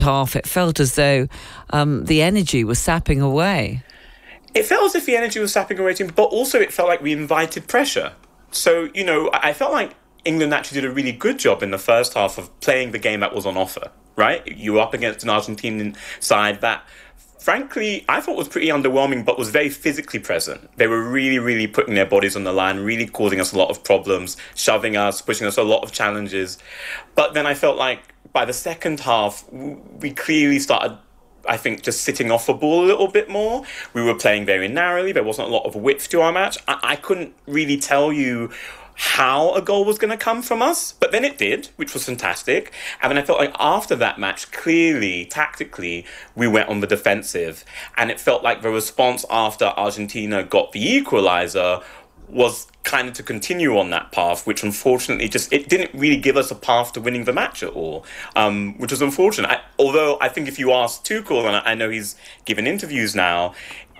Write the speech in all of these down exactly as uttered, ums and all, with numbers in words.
half, it felt as though um, the energy was sapping away. It felt as if the energy was sapping away, but also it felt like we invited pressure. So, you know, I felt like England actually did a really good job in the first half of playing the game that was on offer, right? You were up against an Argentinian side that, frankly, I thought was pretty underwhelming, but was very physically present. They were really, really putting their bodies on the line, really causing us a lot of problems, shoving us, pushing us a lot of challenges. But then I felt like by the second half, we clearly started, I think, just sitting off the ball a little bit more. We were playing very narrowly. There wasn't a lot of width to our match. I, I couldn't really tell you how a goal was going to come from us, but then it did, which was fantastic. And then I felt like after that match, clearly, tactically, we went on the defensive. And it felt like the response after Argentina got the equaliser was kind of to continue on that path, which unfortunately just, it didn't really give us a path to winning the match at all, um, which was unfortunate. I, although I think if you ask Tuchel, and I know he's given interviews now,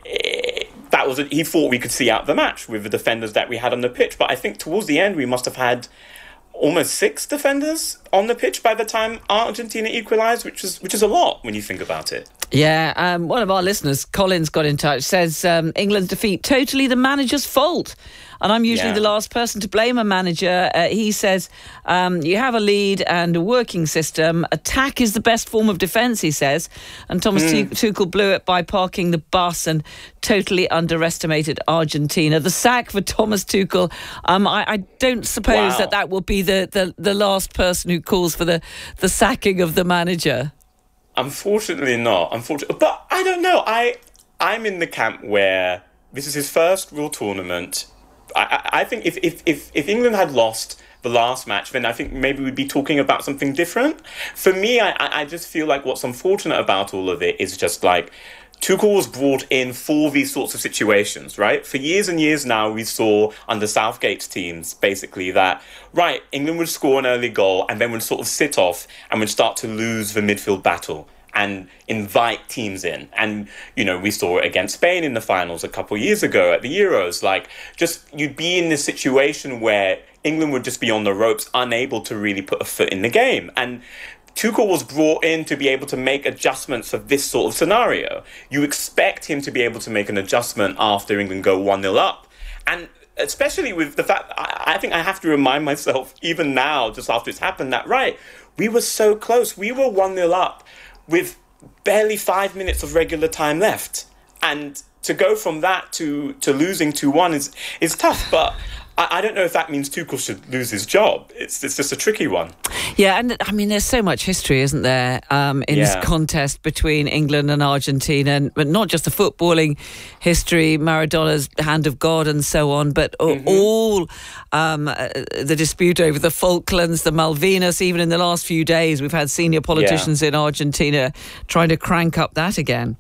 eh, that was a, he thought we could see out the match with the defenders that we had on the pitch. But I think towards the end, we must have had almost six defenders on the pitch by the time Argentina equalised, which is which is a lot when you think about it. Yeah, um, one of our listeners, Collins, got in touch, says um, England's defeat totally the manager's fault. And I'm usually yeah. the last person to blame a manager. Uh, he says, um, you have a lead and a working system. Attack is the best form of defence, he says. And Thomas mm. Tuchel blew it by parking the bus and totally underestimated Argentina. The sack for Thomas Tuchel, um, I, I don't suppose wow. that that will be the, the, the last person who calls for the, the sacking of the manager. Unfortunately not. Unfortunately, but I don't know. I, I'm in the camp where this is his first real tournament. I, I think if, if, if, if England had lost the last match, then I think maybe we'd be talking about something different. For me, I, I just feel like what's unfortunate about all of it is just like Tuchel was brought in for these sorts of situations, right? For years and years now, we saw under Southgate's teams, basically, that, right, England would score an early goal and then would sort of sit off and would start to lose the midfield battle and invite teams in. And, you know, we saw it against Spain in the finals a couple of years ago at the Euros. Like, just, you'd be in this situation where England would just be on the ropes, unable to really put a foot in the game. And Tuchel was brought in to be able to make adjustments for this sort of scenario. You expect him to be able to make an adjustment after England go one nil up. And especially with the fact, I, I think I have to remind myself, even now, just after it's happened, that, right, we were so close. We were one nil up with barely five minutes of regular time left. And to go from that to, to losing two one is, is tough. But I, I don't know if that means Tuchel should lose his job. It's it's just a tricky one. Yeah, and I mean, there's so much history, isn't there, um, in yeah. this contest between England and Argentina, and, but not just the footballing history, Maradona's hand of God and so on, but mm-hmm. all um, uh, the dispute over the Falklands, the Malvinas. Even in the last few days, we've had senior politicians yeah. in Argentina trying to crank up that again.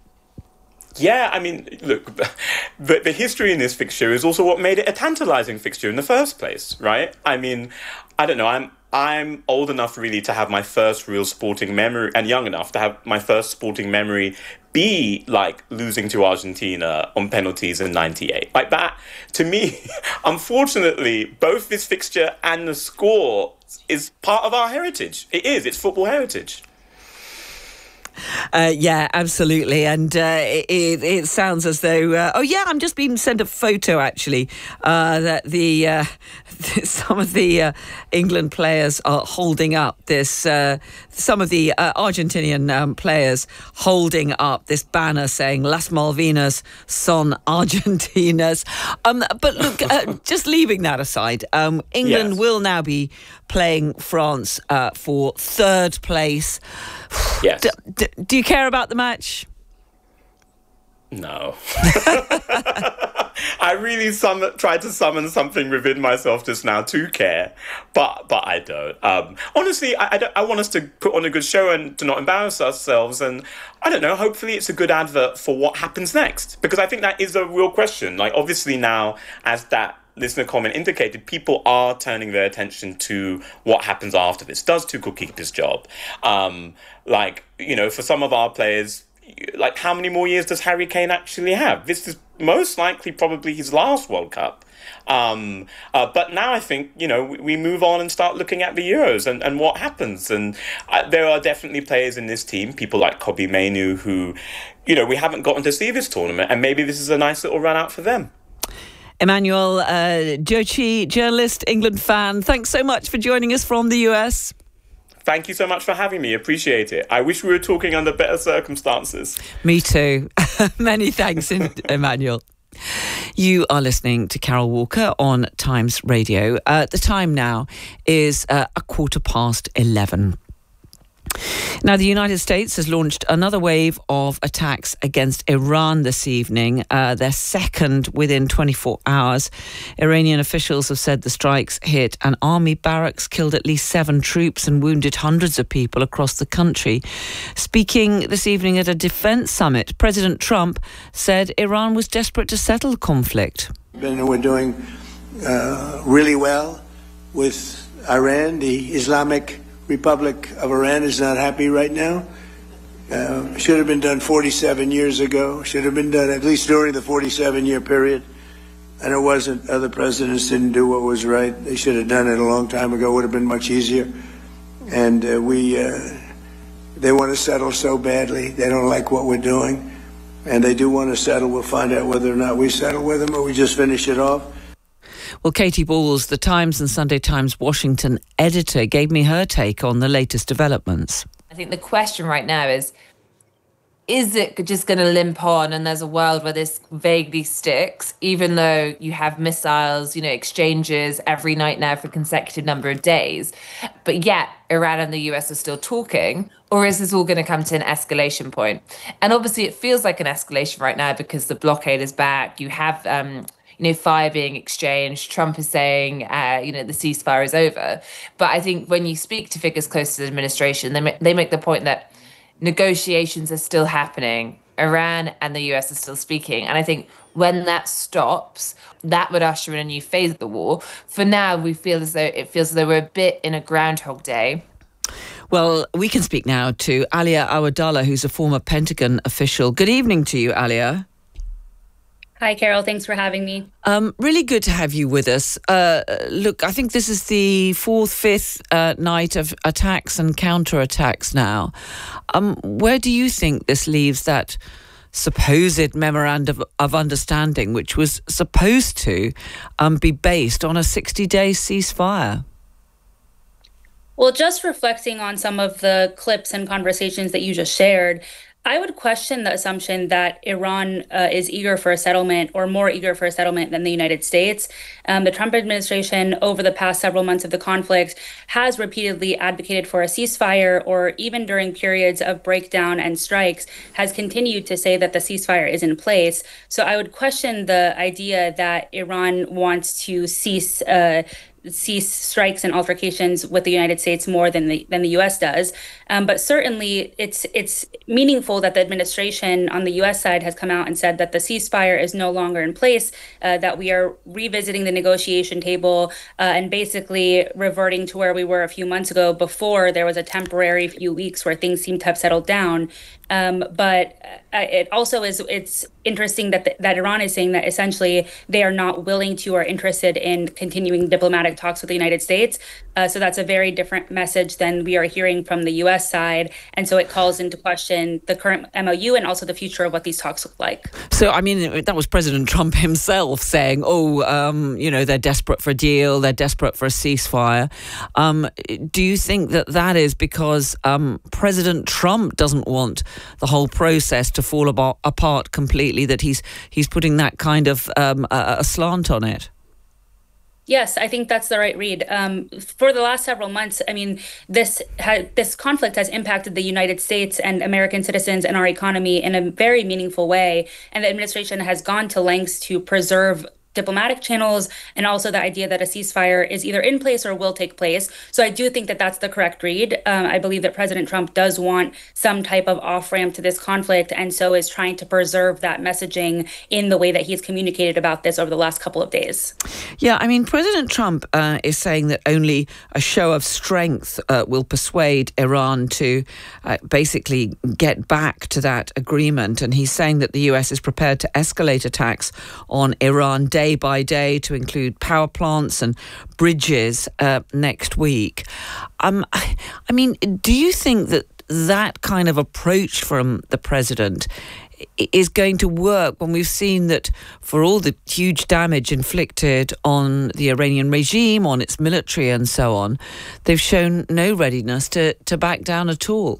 Yeah, I mean, look, the, the history in this fixture is also what made it a tantalising fixture in the first place, right? I mean, I don't know, I'm I'm old enough really to have my first real sporting memory, and young enough to have my first sporting memory be like losing to Argentina on penalties in ninety-eight. Like that, to me, unfortunately, both this fixture and the score is part of our heritage. It is, it's football heritage. Uh, yeah, absolutely. And uh, it, it sounds as though, uh, oh yeah, I'm just being sent a photo actually, uh, that the uh, some of the uh, England players are holding up this, uh, some of the uh, Argentinian um, players holding up this banner saying Las Malvinas son Argentinas. Um, but look, uh, just leaving that aside, um, England yes. will now be playing France uh, for third place. Yes. D- d- do you care about the match? No. I really sum- tried to summon something within myself just now to care, but but I don't. Um, honestly, I I, don't, I want us to put on a good show and to not embarrass ourselves. And I don't know, hopefully it's a good advert for what happens next. Because I think that is a real question. Like, obviously now, as that listener comment indicated, people are turning their attention to what happens after this. Does Tuchel keep his job? Um, like, you know, for some of our players, like, how many more years does Harry Kane actually have? This is most likely probably his last World Cup. Um, uh, but now I think, you know, we, we move on and start looking at the Euros and, and what happens. And uh, there are definitely players in this team, people like Kobbie Mainoo, who, you know, we haven't gotten to see this tournament. And maybe this is a nice little run out for them. Emmanuel uh, Jochi, journalist, England fan, thanks so much for joining us from the U S. Thank you so much for having me. Appreciate it. I wish we were talking under better circumstances. Me too. Many thanks, Emmanuel. You are listening to Carol Walker on Times Radio. Uh, the time now is uh, a quarter past eleven. Now, the United States has launched another wave of attacks against Iran this evening, uh, their second within twenty-four hours. Iranian officials have said the strikes hit an army barracks, killed at least seven troops and wounded hundreds of people across the country. Speaking this evening at a defence summit, President Trump said Iran was desperate to settle the conflict. We're doing uh, really well with Iran. The Islamic Republic of Iran is not happy right now. Uh, should have been done forty-seven years ago. Should have been done at least during the forty-seven year period. And it wasn't. Other presidents didn't do what was right. They should have done it a long time ago. It would have been much easier. And uh, we, uh, they want to settle so badly. They don't like what we're doing. And they do want to settle. We'll find out whether or not we settle with them or we just finish it off. Well, Katie Balls, the Times and Sunday Times Washington editor, gave me her take on the latest developments. I think the question right now is, is it just going to limp on and there's a world where this vaguely sticks, even though you have missiles, you know, exchanges every night now for a consecutive number of days, but yet Iran and the U S are still talking? Or is this all going to come to an escalation point? And obviously it feels like an escalation right now because the blockade is back. You have um, you know, fire being exchanged. Trump is saying, uh, you know, the ceasefire is over. But I think when you speak to figures close to the administration, they make, they make the point that negotiations are still happening. Iran and the U S are still speaking. And I think when that stops, that would usher in a new phase of the war. For now, we feel as though it feels as though we're a bit in a Groundhog Day. Well, we can speak now to Alia Awadallah, who's a former Pentagon official. Good evening to you, Alia. Hi, Carol. Thanks for having me. Um, really good to have you with us. Uh, look, I think this is the fourth, fifth uh, night of attacks and counterattacks now. Um, where do you think this leaves that supposed memorandum of understanding, which was supposed to um, be based on a sixty-day ceasefire? Well, just reflecting on some of the clips and conversations that you just shared, I would question the assumption that Iran uh, is eager for a settlement or more eager for a settlement than the United States. Um, the Trump administration, over the past several months of the conflict, has repeatedly advocated for a ceasefire, or even during periods of breakdown and strikes, has continued to say that the ceasefire is in place. So I would question the idea that Iran wants to cease uh, cease strikes and altercations with the United States more than the than the U S does. Um, but certainly it's it's meaningful that the administration on the U S side has come out and said that the ceasefire is no longer in place, uh, that we are revisiting the negotiation table uh, and basically reverting to where we were a few months ago before there was a temporary few weeks where things seemed to have settled down. Um, but uh, it also is it's interesting that the, that Iran is saying that essentially they are not willing to or interested in continuing diplomatic talks with the United States. Uh, so that's a very different message than we are hearing from the U S side. And so it calls into question the current M O U and also the future of what these talks look like. So, I mean, that was President Trump himself saying, oh, um, you know, they're desperate for a deal, they're desperate for a ceasefire. Um, do you think that that is because um, President Trump doesn't want the whole process to fall about, apart completely, that he's he's putting that kind of um, a, a slant on it? Yes, I think that's the right read. Um, for the last several months, I mean, this ha- this conflict has impacted the United States and American citizens and our economy in a very meaningful way. And the administration has gone to lengths to preserve diplomatic channels, and also the idea that a ceasefire is either in place or will take place. So I do think that that's the correct read. Um, I believe that President Trump does want some type of off-ramp to this conflict, and so is trying to preserve that messaging in the way that he's communicated about this over the last couple of days. Yeah, I mean, President Trump uh, is saying that only a show of strength uh, will persuade Iran to uh, basically get back to that agreement. And he's saying that the U S is prepared to escalate attacks on Iran day by day, to include power plants and bridges uh, next week. Um, I mean, do you think that that kind of approach from the president is going to work when we've seen that for all the huge damage inflicted on the Iranian regime, on its military and so on, they've shown no readiness to, to back down at all?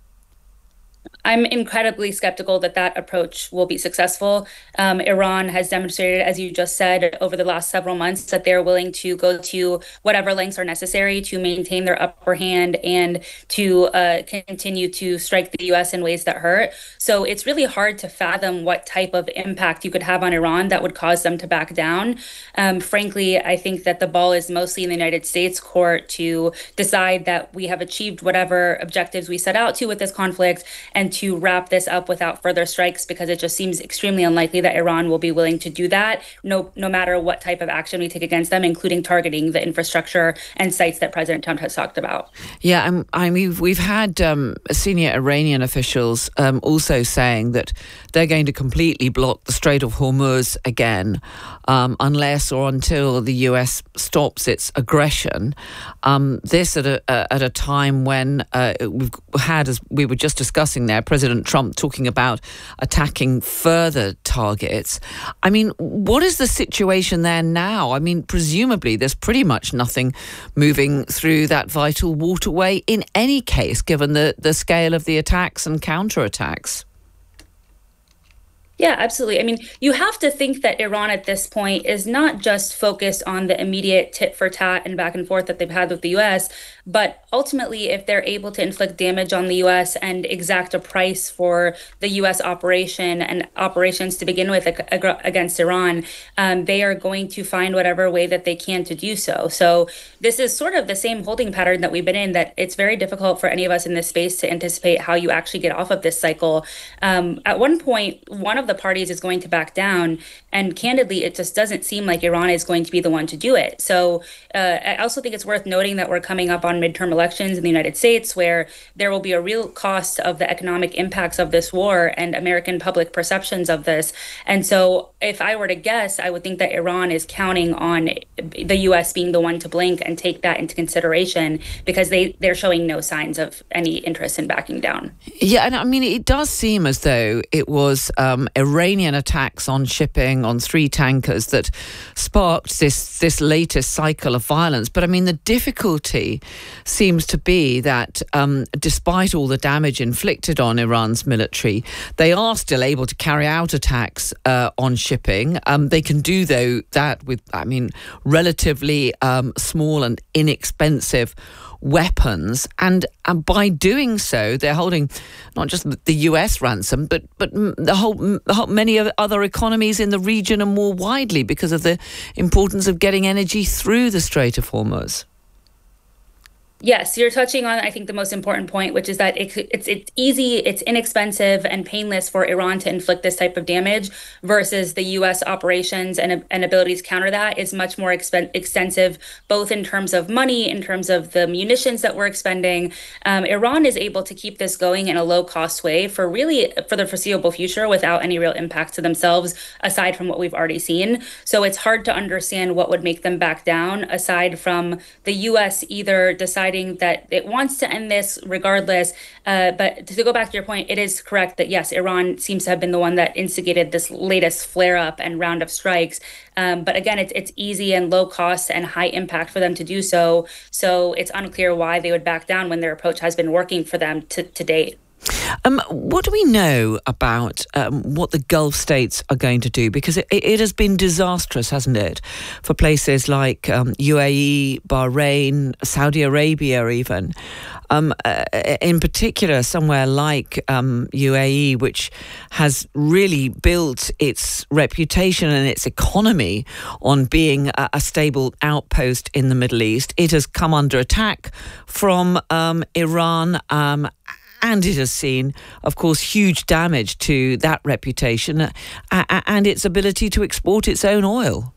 I'm incredibly skeptical that that approach will be successful. Um, Iran has demonstrated, as you just said, over the last several months that they're willing to go to whatever lengths are necessary to maintain their upper hand and to uh, continue to strike the U S in ways that hurt. So it's really hard to fathom what type of impact you could have on Iran that would cause them to back down. Um, frankly, I think that the ball is mostly in the United States court to decide that we have achieved whatever objectives we set out to with this conflict, and to wrap this up without further strikes, because it just seems extremely unlikely that Iran will be willing to do that, no no matter what type of action we take against them, including targeting the infrastructure and sites that President Trump has talked about. Yeah, um, I mean, we've had um, senior Iranian officials um, also saying that they're going to completely block the Strait of Hormuz again, um, unless or until the U S stops its aggression. Um, this at a, uh, at a time when uh, we've had, as we were just discussing there, President Trump talking about attacking further targets. I mean, what is the situation there now? I mean, presumably there's pretty much nothing moving through that vital waterway in any case, given the, the scale of the attacks and counterattacks. Yeah, absolutely. I mean, you have to think that Iran at this point is not just focused on the immediate tit for tat and back and forth that they've had with the U S, but ultimately, if they're able to inflict damage on the U S and exact a price for the U S operation and operations to begin with ag- against Iran, um, they are going to find whatever way that they can to do so. So this is sort of the same holding pattern that we've been in, that it's very difficult for any of us in this space to anticipate how you actually get off of this cycle. Um, at one point, one of the parties is going to back down, and candidly, it just doesn't seem like Iran is going to be the one to do it. So uh, I also think it's worth noting that we're coming up on midterm elections in the United States, where there will be a real cost of the economic impacts of this war and American public perceptions of this. And so if I were to guess, I would think that Iran is counting on the U S being the one to blink and take that into consideration, because they, they're showing no signs of any interest in backing down. Yeah, and I mean, it does seem as though it was um, Iranian attacks on shipping on three tankers that sparked this, this latest cycle of violence. But I mean, the difficulty seems to be that um, despite all the damage inflicted on Iran's military, they are still able to carry out attacks uh, on shipping. Um, they can do, though, that with, I mean, relatively um, small and inexpensive weapons, and, and by doing so, they're holding not just the U S ransom, but but the whole, the whole many other economies in the region and more widely, because of the importance of getting energy through the Strait of Hormuz. Yes, you're touching on, I think, the most important point, which is that it, it's it's easy, it's inexpensive and painless for Iran to inflict this type of damage, versus the U S operations and, and abilities to counter that is much more expen- extensive, both in terms of money, in terms of the munitions that we're expending. Um, Iran is able to keep this going in a low-cost way for really for the foreseeable future without any real impact to themselves, aside from what we've already seen. So it's hard to understand what would make them back down, aside from the U S either deciding that it wants to end this regardless. Uh, but to go back to your point, it is correct that, yes, Iran seems to have been the one that instigated this latest flare-up and round of strikes. Um, but again, it's it's easy and low cost and high impact for them to do so. So it's unclear why they would back down when their approach has been working for them to, to date. Um, what do we know about um, what the Gulf states are going to do? Because it, it has been disastrous, hasn't it, for places like um, U A E, Bahrain, Saudi Arabia even. Um, uh, in particular, somewhere like um, U A E, which has really built its reputation and its economy on being a, a stable outpost in the Middle East. It has come under attack from um, Iran, um, and it has seen, of course, huge damage to that reputation uh, and its ability to export its own oil.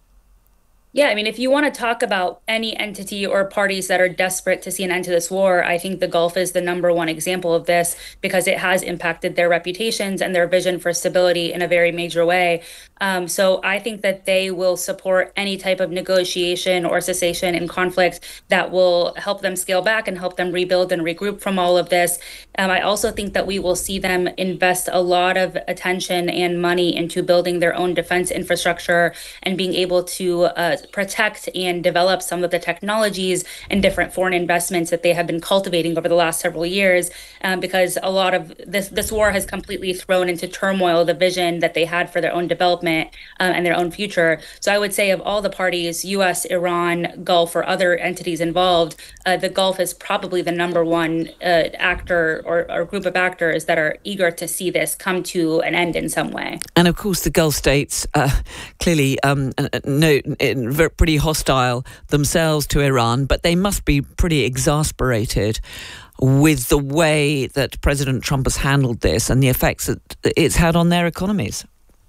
Yeah, I mean, if you want to talk about any entity or parties that are desperate to see an end to this war, I think the Gulf is the number one example of this, because it has impacted their reputations and their vision for stability in a very major way. Um, so I think that they will support any type of negotiation or cessation in conflict that will help them scale back and help them rebuild and regroup from all of this. Um, I also think that we will see them invest a lot of attention and money into building their own defense infrastructure and being able to uh, protect and develop some of the technologies and different foreign investments that they have been cultivating over the last several years, um, because a lot of this this war has completely thrown into turmoil the vision that they had for their own development um, and their own future. So I would say of all the parties, U S, Iran, Gulf, or other entities involved, uh, the Gulf is probably the number one uh, actor or, or group of actors that are eager to see this come to an end in some way. And of course, the Gulf states uh, clearly um, no. pretty hostile themselves to Iran, but they must be pretty exasperated with the way that President Trump has handled this and the effects that it's had on their economies.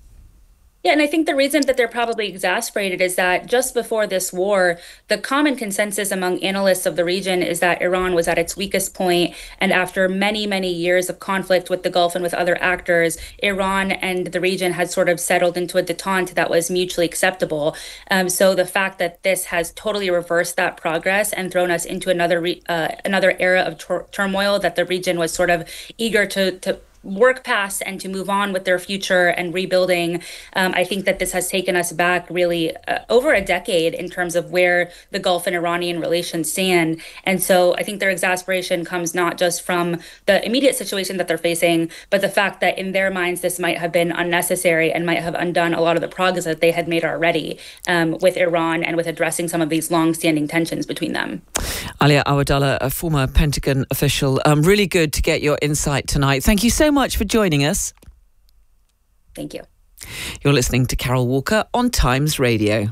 Yeah, and I think the reason that they're probably exasperated is that just before this war, the common consensus among analysts of the region is that Iran was at its weakest point, and after many, many years of conflict with the Gulf and with other actors, Iran and the region had sort of settled into a detente that was mutually acceptable. Um, so the fact that this has totally reversed that progress and thrown us into another re- uh, another era of tur- turmoil that the region was sort of eager to to work past and to move on with their future and rebuilding. Um, I think that this has taken us back really uh, over a decade in terms of where the Gulf and Iranian relations stand. And so I think their exasperation comes not just from the immediate situation that they're facing, but the fact that in their minds this might have been unnecessary and might have undone a lot of the progress that they had made already um, with Iran and with addressing some of these long-standing tensions between them. Alia Awadallah, a former Pentagon official, um, really good to get your insight tonight. Thank you so much for joining us. Thank you. You're listening to Carol Walker on Times Radio.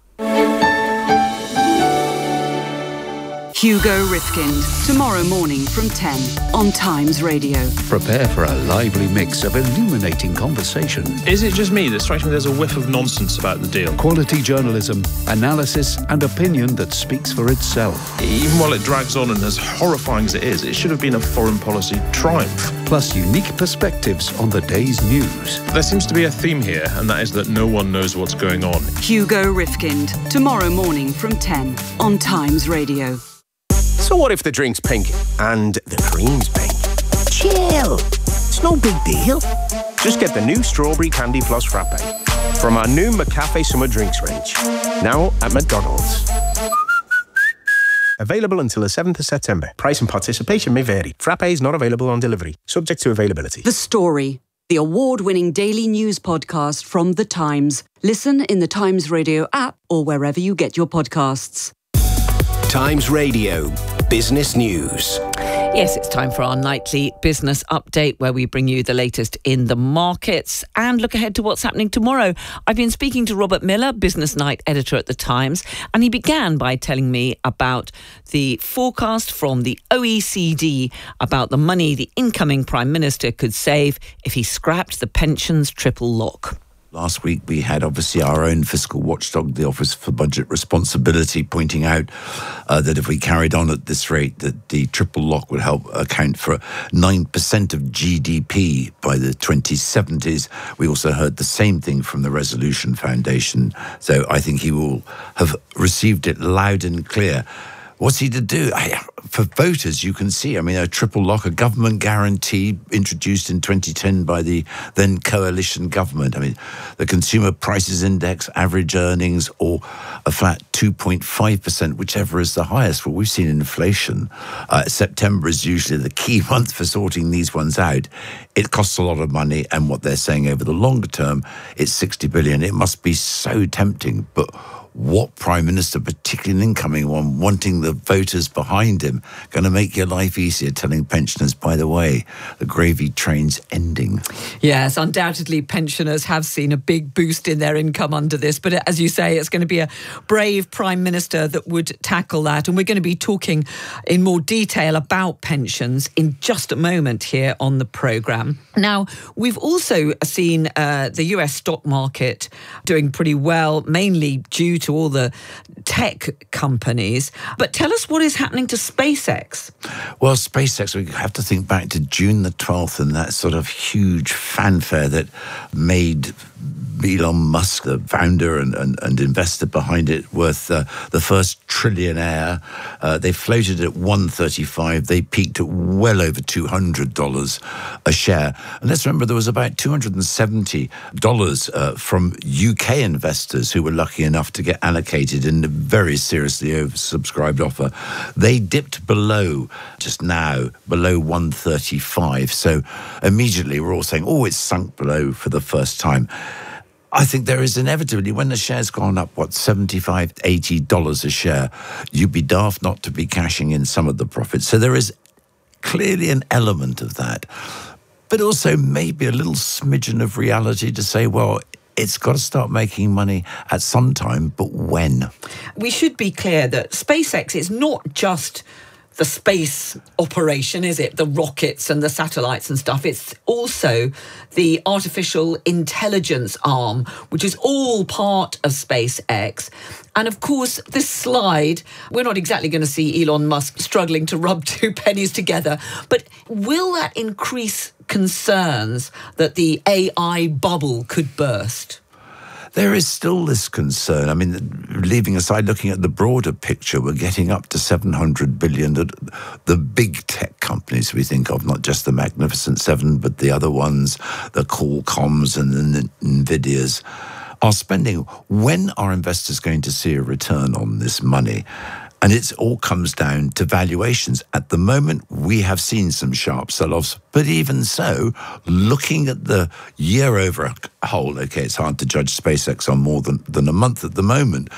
Hugo Rifkind, tomorrow morning from ten on Times Radio. Prepare for a lively mix of illuminating conversation. Is it just me that strikes me there's a whiff of nonsense about the deal? Quality journalism, analysis and opinion that speaks for itself. Even while it drags on and as horrifying as it is, it should have been a foreign policy triumph. Plus unique perspectives on the day's news. There seems to be a theme here, and that is that no one knows what's going on. Hugo Rifkind, tomorrow morning from ten on Times Radio. So what if the drink's pink and the cream's pink? Chill. It's no big deal. Just get the new Strawberry Candy Plus Frappe from our new McCafe Summer Drinks range. Now at McDonald's. Available until the seventh of September. Price and participation may vary. Frappe is not available on delivery. Subject to availability. The Story, the award-winning daily news podcast from The Times. Listen in the Times Radio app or wherever you get your podcasts. Times Radio Business News. Yes, it's time for our nightly business update where we bring you the latest in the markets and look ahead to what's happening tomorrow. I've been speaking to Robert Miller, Business Night editor at The Times, and he began by telling me about the forecast from the O E C D about the money the incoming Prime Minister could save if he scrapped the pensions triple lock. Last week, we had obviously our own fiscal watchdog, the Office for Budget Responsibility, pointing out uh, that if we carried on at this rate, that the triple lock would help account for nine percent of G D P by the twenty seventies. We also heard the same thing from the Resolution Foundation. So I think he will have received it loud and clear. What's he to do? I, for voters, you can see, I mean, a triple lock, a government guarantee introduced in twenty ten by the then coalition government. I mean, the Consumer Prices Index, average earnings, or a flat two point five percent, whichever is the highest. Well, we've seen inflation. Uh, September is usually the key month for sorting these ones out. It costs a lot of money, and what they're saying over the longer term, it's sixty billion. It must be so tempting, but what Prime Minister, particularly an incoming one, wanting the voters behind him, going to make your life easier, telling pensioners, by the way, the gravy train's ending? Yes, undoubtedly pensioners have seen a big boost in their income under this. But as you say, it's going to be a brave Prime Minister that would tackle that. And we're going to be talking in more detail about pensions in just a moment here on the programme. Now, we've also seen uh, the U S stock market doing pretty well, mainly due to all the tech companies. But tell us what is happening to SpaceX. Well, SpaceX, we have to think back to June the twelfth and that sort of huge fanfare that made Elon Musk, the founder and, and, and investor behind it, worth uh, the first trillionaire. Uh, they floated at one thirty-five. They peaked at well over two hundred dollars a share. And let's remember there was about two hundred seventy dollars uh, from U K investors who were lucky enough to get allocated in a very seriously oversubscribed offer. They dipped below, just now, below one thirty-five. So immediately we're all saying, oh, it's sunk below for the first time. I think there is inevitably, when the share's gone up, what, seventy-five dollars, eighty dollars a share, you'd be daft not to be cashing in some of the profits. So there is clearly an element of that. But also maybe a little smidgen of reality to say, well, it's got to start making money at some time, but when? We should be clear that SpaceX is not just the space operation, is it? The rockets and the satellites and stuff. It's also the artificial intelligence arm, which is all part of SpaceX. And of course, this slide, we're not exactly going to see Elon Musk struggling to rub two pennies together. But will that increase concerns that the A I bubble could burst? There is still this concern. I mean, leaving aside looking at the broader picture, we're getting up to seven hundred billion dollars. The big tech companies we think of, not just the Magnificent Seven, but the other ones, the Qualcomms and the Nvidias, are spending. When are investors going to see a return on this money? And it all comes down to valuations. At the moment, we have seen some sharp sell-offs, but even so, looking at the year over a whole, okay, it's hard to judge SpaceX on more than, than a month at the moment.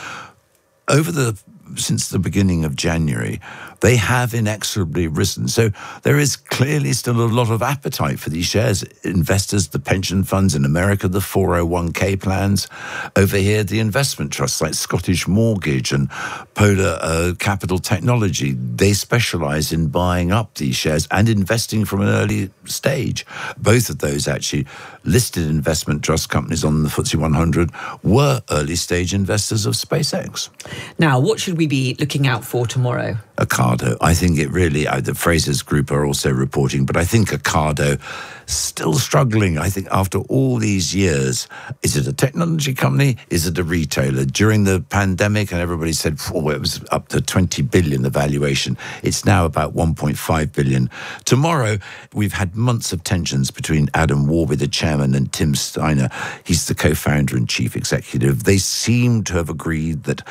Over the since the beginning of January, they have inexorably risen. So there is clearly still a lot of appetite for these shares. Investors, the pension funds in America, the four oh one k plans. Over here, the investment trusts like Scottish Mortgage and Polar uh, Capital Technology. They specialise in buying up these shares and investing from an early stage. Both of those actually listed investment trust companies on the F T S E one hundred were early stage investors of SpaceX. Now, what should we be looking out for tomorrow? Ocado. I think it really, uh, the Frasers Group are also reporting, but I think Ocado still struggling. I think after all these years, is it a technology company? Is it a retailer? During the pandemic, and everybody said, oh, it was up to twenty billion the valuation. It's now about one point five billion. Tomorrow, we've had months of tensions between Adam Warby, the chairman, and Tim Steiner. He's the co-founder and chief executive. They seem to have agreed that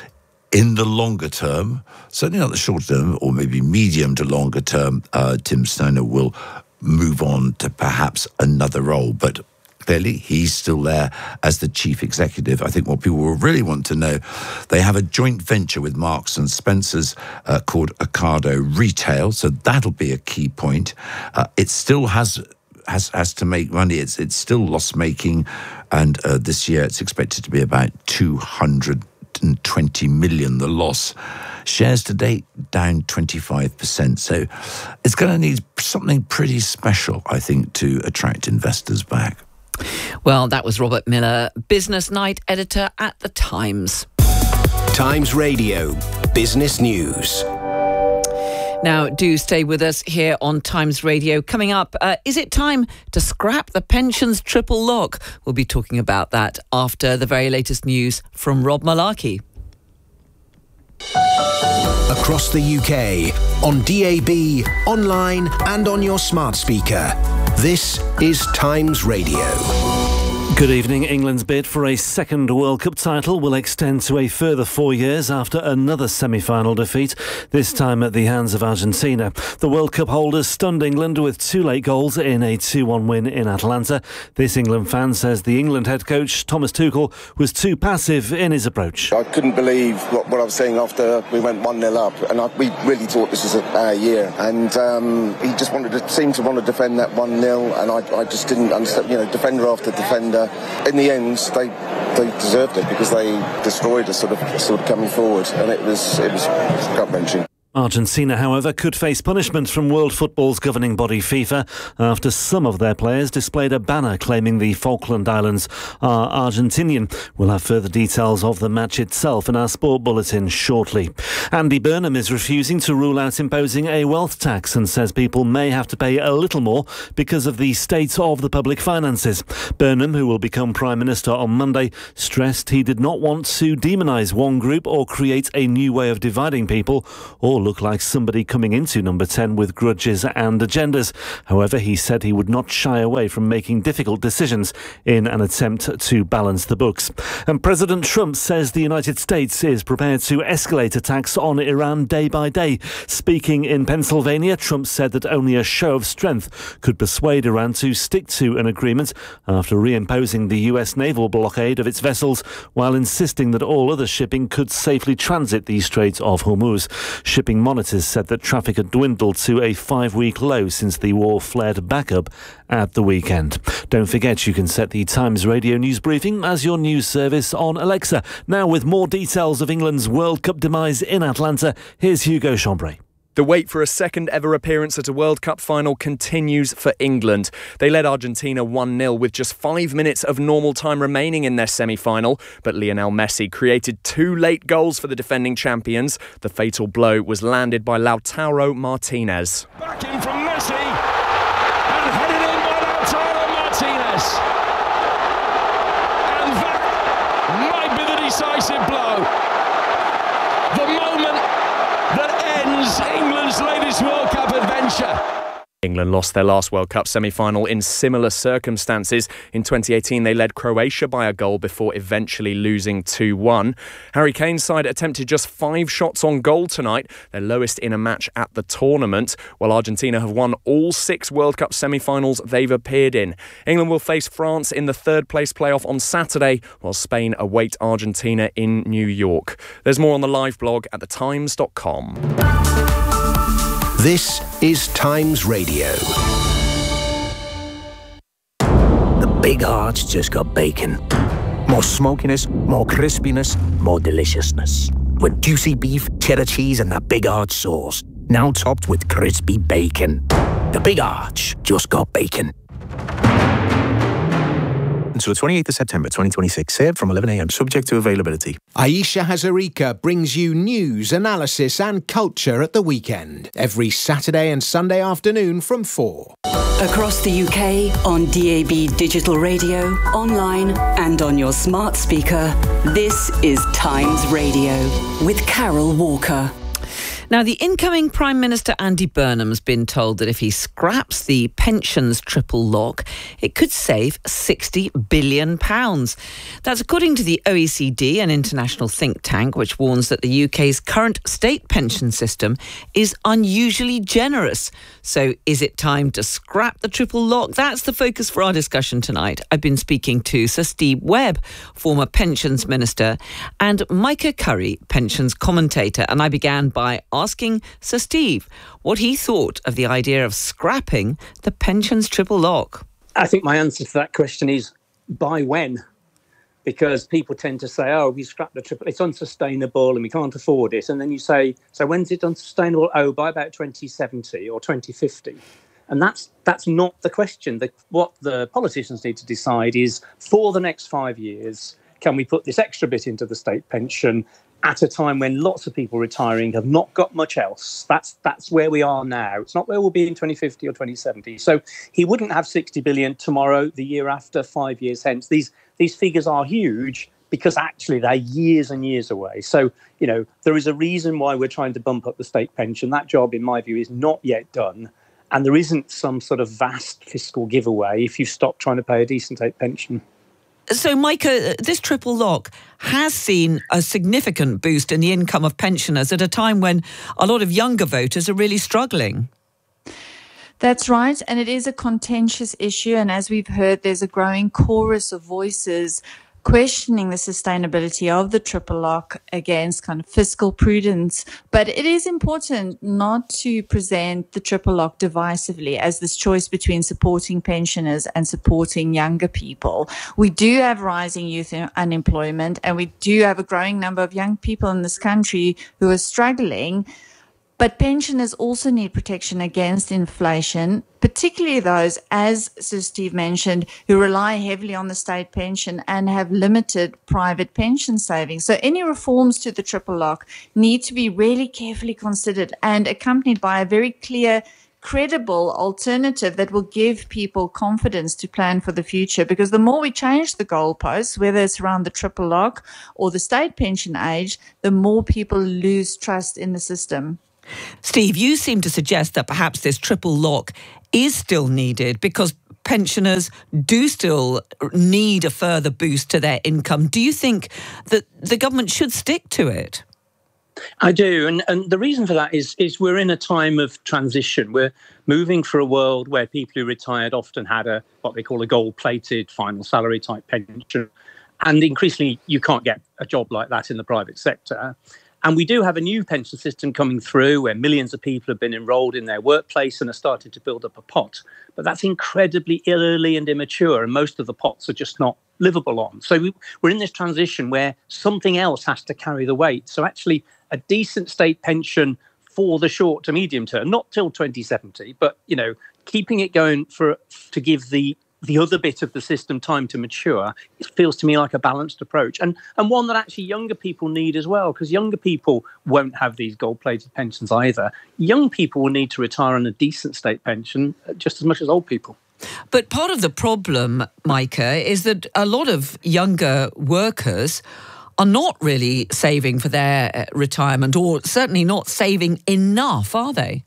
in the longer term, certainly not the short term, or maybe medium to longer term, uh, Tim Steiner will move on to perhaps another role. But clearly, he's still there as the chief executive. I think what people will really want to know, they have a joint venture with Marks and Spencer's uh, called Ocado Retail. So that'll be a key point. Uh, it still has... Has, has to make money. It's it's still loss-making, and uh, this year it's expected to be about two hundred twenty million, the loss. Shares to date down twenty-five percent. So it's going to need something pretty special, I think, to attract investors back. Well, that was Robert Miller, Business Night editor at The Times. Times Radio, Business News. Now, do stay with us here on Times Radio. Coming up, uh, is it time to scrap the pensions triple lock? We'll be talking about that after the very latest news from Rob Malarkey. across the U K, on D A B, online and on your smart speaker. This is Times Radio. Good evening. England's bid for a second World Cup title will extend to a further four years after another semi-final defeat, this time at the hands of Argentina. The World Cup holders stunned England with two late goals in a two one win in Atlanta. This England fan says the England head coach, Thomas Tuchel, was too passive in his approach. I couldn't believe what, what I was saying after we went one nil up, and I, we really thought this was our year. And um, he just wanted to seem to want to defend that one nil, and I, I just didn't understand, you know, defender after defender. In the end, they they deserved it because they destroyed us, sort of sort of coming forward, and it was it was gut-wrenching. Argentina, however, could face punishment from World Football's governing body FIFA after some of their players displayed a banner claiming the Falkland Islands are Argentinian. We'll have further details of the match itself in our sport bulletin shortly. Andy Burnham is refusing to rule out imposing a wealth tax and says people may have to pay a little more because of the state of the public finances. Burnham, who will become Prime Minister on Monday, stressed he did not want to demonise one group or create a new way of dividing people or look like somebody coming into number ten with grudges and agendas. However, he said he would not shy away from making difficult decisions in an attempt to balance the books. And President Trump says the United States is prepared to escalate attacks on Iran day by day. Speaking in Pennsylvania, Trump said that only a show of strength could persuade Iran to stick to an agreement after reimposing the U S naval blockade of its vessels while insisting that all other shipping could safely transit the Strait of Hormuz. Shipping monitors said that traffic had dwindled to a five-week low since the war flared back up at the weekend. Don't forget you can set the Times Radio news briefing as your news service on Alexa. Now with more details of England's World Cup demise in Atlanta, here's Hugo Chambray. The wait for a second ever appearance at a World Cup final continues for England. They led Argentina one nil with just five minutes of normal time remaining in their semi-final, but Lionel Messi created two late goals for the defending champions. The fatal blow was landed by Lautaro Martinez. Back in from Messi and headed in by Lautaro Martinez. And that might be the decisive blow. The moment that ends England's latest World Cup adventure. England lost their last World Cup semi-final in similar circumstances. In twenty eighteen, they led Croatia by a goal before eventually losing two one. Harry Kane's side attempted just five shots on goal tonight, their lowest in a match at the tournament, while Argentina have won all six World Cup semi-finals they've appeared in. England will face France in the third-place playoff on Saturday, while Spain await Argentina in New York. There's more on the live blog at the times dot com. This is Times Radio. The Big Arch just got bacon. More smokiness, more crispiness, more deliciousness. With juicy beef, cheddar cheese and that Big Arch sauce. Now topped with crispy bacon. The Big Arch just got bacon. Until the twenty-eighth of September twenty twenty-six, served from eleven a m, subject to availability. Aisha Hazarika brings you news, analysis and culture at the weekend. Every Saturday and Sunday afternoon from four. Across the U K, on D A B Digital Radio, online and on your smart speaker, this is Times Radio with Carol Walker. Now, the incoming Prime Minister Andy Burnham's been told that if he scraps the pensions triple lock, it could save sixty billion pounds. That's according to the O E C D, an international think tank, which warns that the U K's current state pension system is unusually generous. So is it time to scrap the triple lock? That's the focus for our discussion tonight. I've been speaking to Sir Steve Webb, former pensions minister, and Micah Curry, pensions commentator. And I began by asking Sir Steve what he thought of the idea of scrapping the pensions triple lock. I think my answer to that question is by when? Because people tend to say, oh, we scrapped the triple, it's unsustainable and we can't afford it. And then you say, so when's it unsustainable? Oh, by about twenty seventy or twenty fifty. And that's that's not the question. The, what the politicians need to decide is, for the next five years, can we put this extra bit into the state pension at a time when lots of people retiring have not got much else? That's that's where we are now. It's not where we'll be in twenty fifty or twenty seventy. So he wouldn't have sixty billion tomorrow, the year after, five years hence. These these figures are huge, because actually they're years and years away. So, you know, there is a reason why we're trying to bump up the state pension. That job, in my view, is not yet done. And there isn't some sort of vast fiscal giveaway if you stop trying to pay a decent state pension. So, Micah, this triple lock has seen a significant boost in the income of pensioners at a time when a lot of younger voters are really struggling. That's right. And it is a contentious issue. And as we've heard, there's a growing chorus of voices questioning the sustainability of the triple lock against kind of fiscal prudence. But it is important not to present the triple lock divisively as this choice between supporting pensioners and supporting younger people. We do have rising youth unemployment, and we do have a growing number of young people in this country who are struggling. But pensioners also need protection against inflation, particularly those, as Sir Steve mentioned, who rely heavily on the state pension and have limited private pension savings. So any reforms to the triple lock need to be really carefully considered and accompanied by a very clear, credible alternative that will give people confidence to plan for the future. Because the more we change the goalposts, whether it's around the triple lock or the state pension age, the more people lose trust in the system. Steve, you seem to suggest that perhaps this triple lock is still needed because pensioners do still need a further boost to their income. Do you think that the government should stick to it? I do. And, and the reason for that is, is we're in a time of transition. We're moving for a world where people who retired often had a what they call a gold-plated final salary type pension. And increasingly, you can't get a job like that in the private sector. And we do have a new pension system coming through where millions of people have been enrolled in their workplace and are starting to build up a pot. But that's incredibly early and immature, and most of the pots are just not livable on. So we, we're in this transition where something else has to carry the weight. So actually a decent state pension for the short to medium term, not till twenty seventy, but, you know, keeping it going for to give the the other bit of the system time to mature, it feels to me like a balanced approach, and and one that actually younger people need as well, because younger people won't have these gold-plated pensions either. Young people will need to retire on a decent state pension just as much as old people. But part of the problem, Micah, is that a lot of younger workers are not really saving for their retirement, or certainly not saving enough, are they?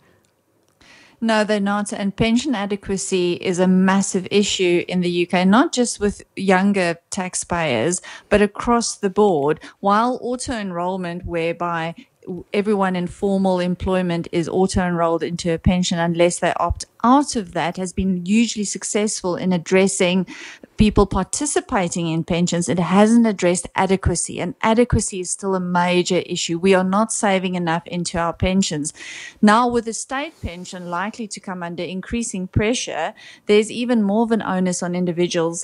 No, they're not. And pension adequacy is a massive issue in the U K, not just with younger taxpayers, but across the board. While auto-enrollment, whereby everyone in formal employment is auto-enrolled into a pension unless they opt out of that, has been hugely successful in addressing people participating in pensions, it hasn't addressed adequacy. And adequacy is still a major issue. We are not saving enough into our pensions. Now, with the state pension likely to come under increasing pressure, there's even more of an onus on individuals,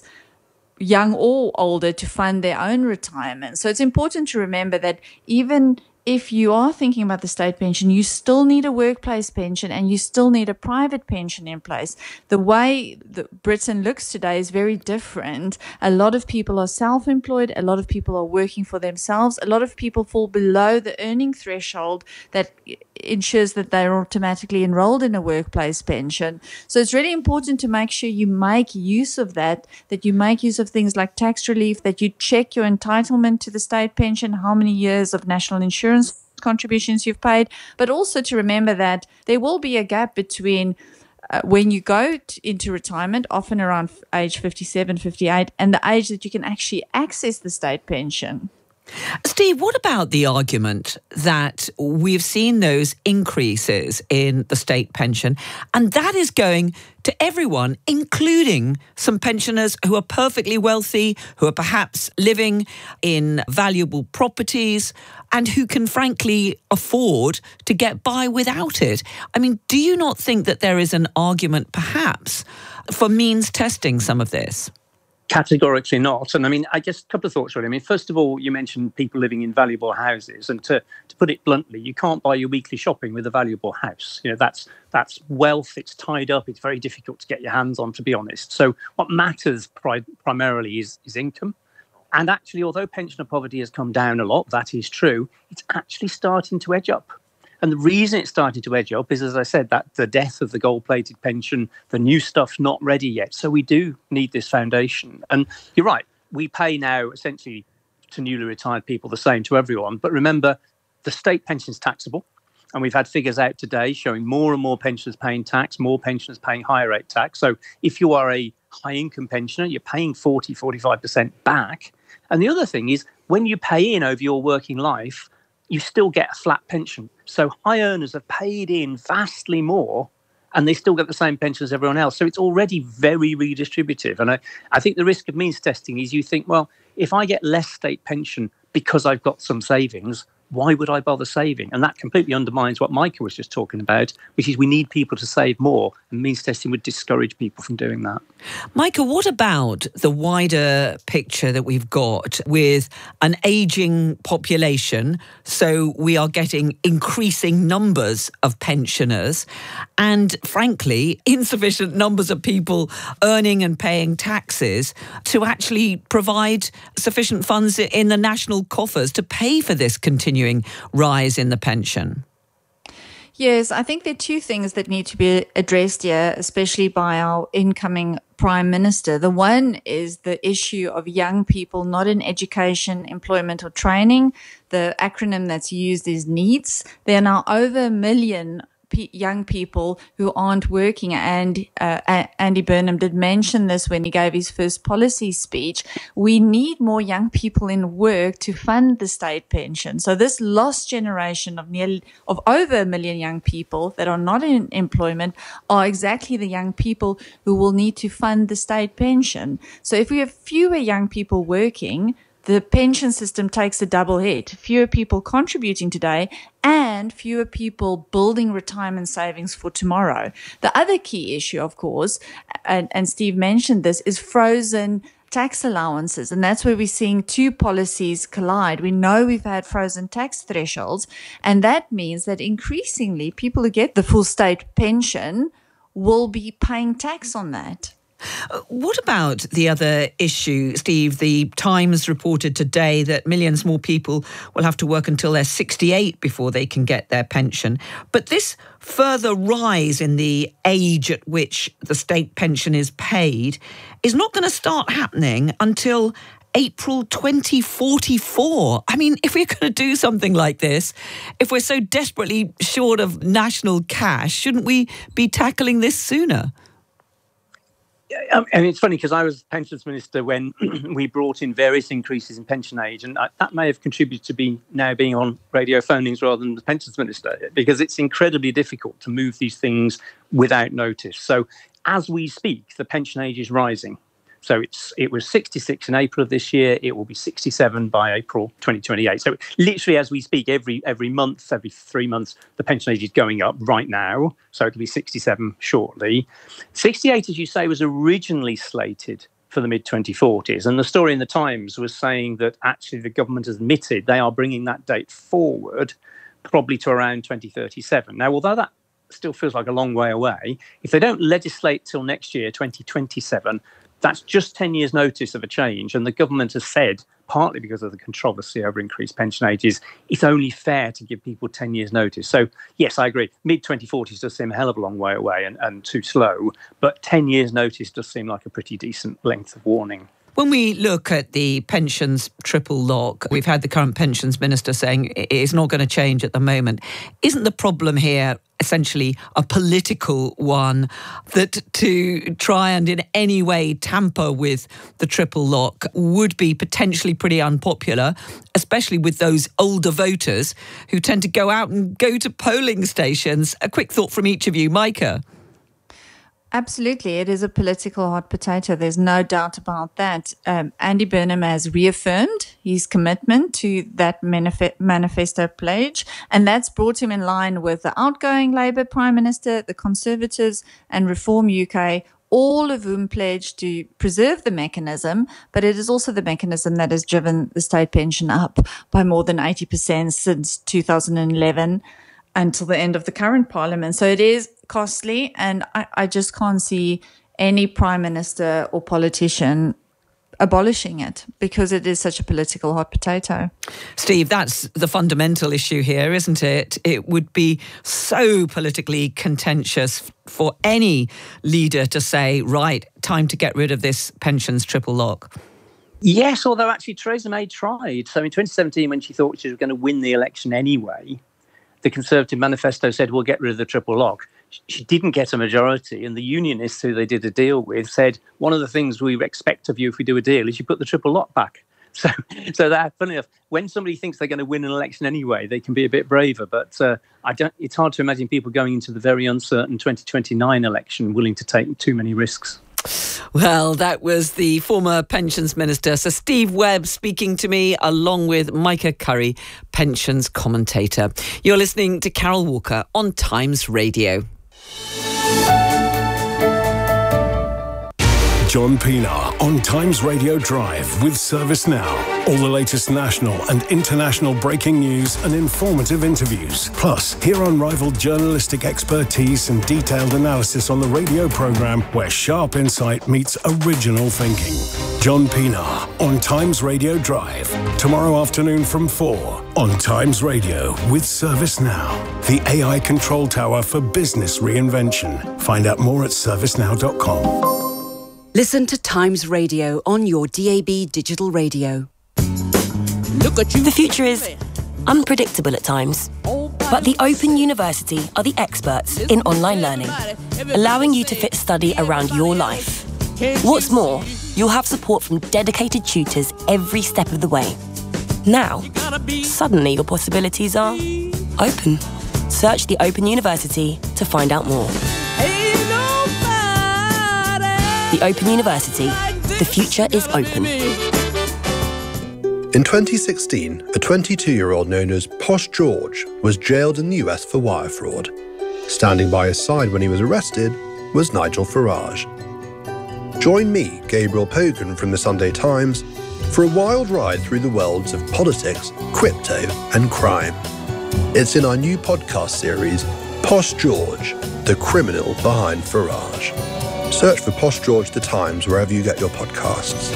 young or older, to fund their own retirement. So it's important to remember that even if you are thinking about the state pension, you still need a workplace pension and you still need a private pension in place. The way that Britain looks today is very different. A lot of people are self-employed. A lot of people are working for themselves. A lot of people fall below the earning threshold that ensures that they're automatically enrolled in a workplace pension. So it's really important to make sure you make use of that, that you make use of things like tax relief, that you check your entitlement to the state pension, how many years of national insurance contributions you've paid, but also to remember that there will be a gap between uh, when you go t- into retirement, often around f- age fifty-seven, fifty-eight, and the age that you can actually access the state pension. Steve, what about the argument that we've seen those increases in the state pension, and that is going to everyone, including some pensioners who are perfectly wealthy, who are perhaps living in valuable properties, and who can frankly afford to get by without it? I mean, do you not think that there is an argument perhaps for means testing some of this? Categorically not. And I mean, I guess a couple of thoughts really. I mean, first of all, you mentioned people living in valuable houses. And to, to put it bluntly, you can't buy your weekly shopping with a valuable house. You know, that's that's wealth. It's tied up. It's very difficult to get your hands on, to be honest. So what matters pri- primarily is, is income. And actually, although pensioner poverty has come down a lot, that is true, it's actually starting to edge up. And the reason it's starting to edge up is, as I said, that the death of the gold-plated pension, the new stuff's not ready yet. So we do need this foundation. And you're right, we pay now essentially to newly retired people the same to everyone. But remember, the state pension is taxable. And we've had figures out today showing more and more pensioners paying tax, more pensioners paying higher rate tax. So if you are a high income pensioner, you're paying forty, forty-five percent back. And the other thing is, when you pay in over your working life, you still get a flat pension. So high earners have paid in vastly more and they still get the same pension as everyone else. So it's already very redistributive. And I, I think the risk of means testing is you think, well, if I get less state pension because I've got some savings, why would I bother saving? And that completely undermines what Micah was just talking about, which is we need people to save more, and means testing would discourage people from doing that. Micah, what about the wider picture that we've got with an ageing population? So we are getting increasing numbers of pensioners and, frankly, insufficient numbers of people earning and paying taxes to actually provide sufficient funds in the national coffers to pay for this continuing rise in the pension. Yes, I think there are two things that need to be addressed here, especially by our incoming Prime Minister. The one is the issue of young people not in education, employment or training. The acronym that's used is NEETs. There are now over a million young people who aren't working, and uh, Andy Burnham did mention this when he gave his first policy speech. We need more young people in work to fund the state pension. So this lost generation of nearly of over a million young people that are not in employment are exactly the young people who will need to fund the state pension. So if we have fewer young people working, the pension system takes a double hit. Fewer people contributing today and fewer people building retirement savings for tomorrow. The other key issue, of course, and, and Steve mentioned this, is frozen tax allowances. And that's where we're seeing two policies collide. We know we've had frozen tax thresholds, and that means that increasingly people who get the full state pension will be paying tax on that. What about the other issue, Steve? The Times reported today that millions more people will have to work until they're sixty-eight before they can get their pension. But this further rise in the age at which the state pension is paid is not going to start happening until April twenty forty-four. I mean, if we're going to do something like this, if we're so desperately short of national cash, shouldn't we be tackling this sooner? And it's funny because I was pensions minister when we brought in various increases in pension age, and that may have contributed to be now being on radio phonings rather than the pensions minister, because it's incredibly difficult to move these things without notice. So as we speak, the pension age is rising. So it's it was sixty-six in April of this year. It will be sixty-seven by April twenty twenty-eight. So literally as we speak, every every month, every three months, the pension age is going up right now. So it'll be sixty-seven shortly. sixty-eight, as you say, was originally slated for the mid twenty forties. And the story in the Times was saying that actually the government has admitted they are bringing that date forward probably to around twenty thirty-seven. Now, although that still feels like a long way away, if they don't legislate till next year, twenty twenty-seven, that's just ten years' notice of a change. And the government has said, partly because of the controversy over increased pension ages, it's only fair to give people ten years' notice. So, yes, I agree. mid twenty forties does seem a hell of a long way away and, and too slow. But ten years' notice does seem like a pretty decent length of warning. When we look at the pensions triple lock, we've had the current pensions minister saying it's not going to change at the moment. Isn't the problem here essentially a political one, that to try and in any way tamper with the triple lock would be potentially pretty unpopular, especially with those older voters who tend to go out and go to polling stations? A quick thought from each of you. Micah? Absolutely. It is a political hot potato. There's no doubt about that. Um, Andy Burnham has reaffirmed his commitment to that manif- manifesto pledge, and that's brought him in line with the outgoing Labour Prime Minister, the Conservatives and Reform U K, all of whom pledged to preserve the mechanism, but it is also the mechanism that has driven the state pension up by more than eighty percent since two thousand eleven until the end of the current parliament. So it is costly, and I, I just can't see any prime minister or politician abolishing it because it is such a political hot potato. Steve, that's the fundamental issue here, isn't it? It would be so politically contentious for any leader to say, right, time to get rid of this pensions triple lock. Yes, although actually Theresa May tried. So in twenty seventeen, when she thought she was going to win the election anyway, the Conservative manifesto said, we'll get rid of the triple lock. She didn't get a majority, and the unionists who they did a deal with said, one of the things we expect of you if we do a deal is you put the triple lock back. So, so that, funny enough, when somebody thinks they're going to win an election anyway, they can be a bit braver. But uh, I don't. It's hard to imagine people going into the very uncertain twenty twenty-nine election willing to take too many risks. Well, that was the former Pensions Minister, Sir Steve Webb, speaking to me, along with Micah Curry, pensions commentator. You're listening to Carol Walker on Times Radio. John Pienaar on Times Radio Drive with ServiceNow. All the latest national and international breaking news and informative interviews. Plus, hear unrivaled journalistic expertise and detailed analysis on the radio programme where sharp insight meets original thinking. John Pienaar on Times Radio Drive. Tomorrow afternoon from four on Times Radio with ServiceNow, the A I control tower for business reinvention. Find out more at service now dot com. Listen to Times Radio on your D A B digital radio. Look at you. The future is unpredictable at times, but the Open University are the experts in online learning, allowing you to fit study around your life. What's more, you'll have support from dedicated tutors every step of the way. Now, suddenly your possibilities are open. Search the Open University to find out more. The Open University. The future is open. In twenty sixteen, a twenty-two-year-old known as Posh George was jailed in the U S for wire fraud. Standing by his side when he was arrested was Nigel Farage. Join me, Gabriel Pogan from the Sunday Times, for a wild ride through the worlds of politics, crypto and crime. It's in our new podcast series, Posh George, the criminal behind Farage. Search for Posh George The Times wherever you get your podcasts.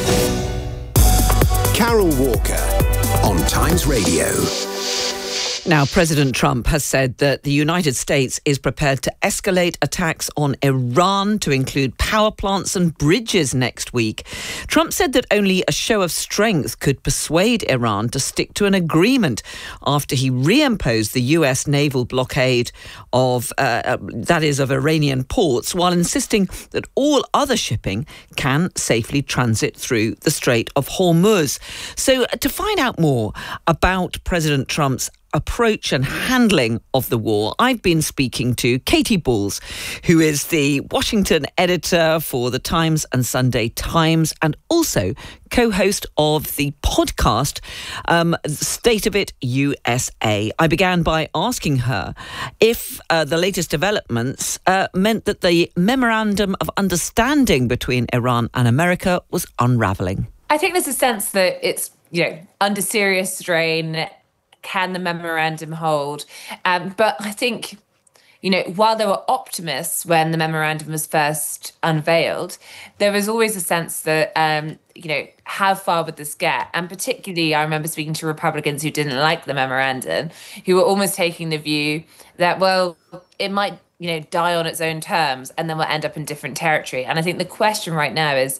Carol Walker on Times Radio. Now, President Trump has said that the United States is prepared to escalate attacks on Iran to include power plants and bridges next week. Trump said that only a show of strength could persuade Iran to stick to an agreement after he reimposed the U S naval blockade of, uh, that is, of Iranian ports, while insisting that all other shipping can safely transit through the Strait of Hormuz. So to find out more about President Trump's approach and handling of the war, I've been speaking to Katy Balls, who is the Washington editor for the Times and Sunday Times and also co-host of the podcast um, State of It U S A. I began by asking her if uh, the latest developments uh, meant that the memorandum of understanding between Iran and America was unravelling. I think there's a sense that it's, you know, under serious strain. Can the memorandum hold? Um, but I think, you know, while there were optimists when the memorandum was first unveiled, there was always a sense that, um, you know, how far would this get? And particularly, I remember speaking to Republicans who didn't like the memorandum, who were almost taking the view that, well, it might, you know, die on its own terms and then we'll end up in different territory. And I think the question right now is,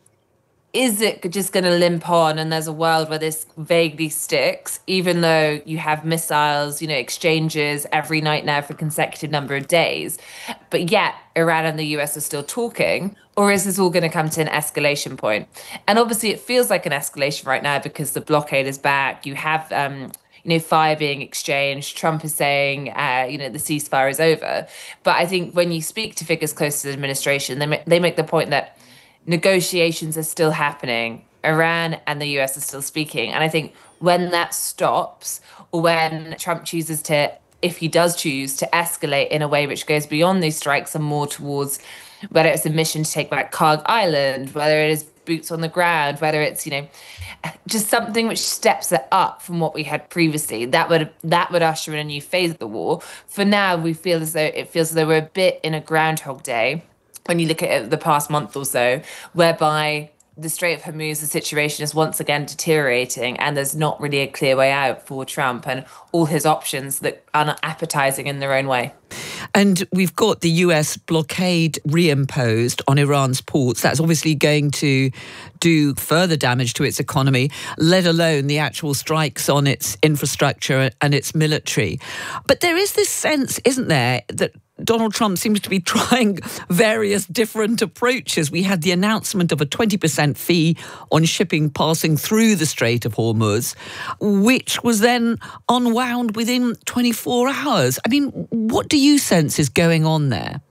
is it just going to limp on and there's a world where this vaguely sticks, even though you have missiles, you know, exchanges every night now for a consecutive number of days, but yet Iran and the U S are still talking? Or is this all going to come to an escalation point? And obviously it feels like an escalation right now because the blockade is back. You have, um, you know, fire being exchanged. Trump is saying, uh, you know, the ceasefire is over. But I think when you speak to figures close to the administration, they make, they make the point that negotiations are still happening. Iran and the U S are still speaking. And I think when that stops, or when Trump chooses to, if he does choose to escalate in a way which goes beyond these strikes and more towards whether it's a mission to take back Karg Island, whether it is boots on the ground, whether it's, you know, just something which steps it up from what we had previously, that would that would usher in a new phase of the war. For now, we feel as though it feels as though we're a bit in a Groundhog Day when you look at it the past month or so, whereby the Strait of Hormuz, the situation is once again deteriorating and there's not really a clear way out for Trump and all his options that are not appetizing in their own way. And we've got the U S blockade reimposed on Iran's ports. That's obviously going to do further damage to its economy, let alone the actual strikes on its infrastructure and its military. But there is this sense, isn't there, that Donald Trump seems to be trying various different approaches. We had the announcement of a twenty percent fee on shipping passing through the Strait of Hormuz, which was then unwound within twenty-four hours. I mean, what do you sense is going on there?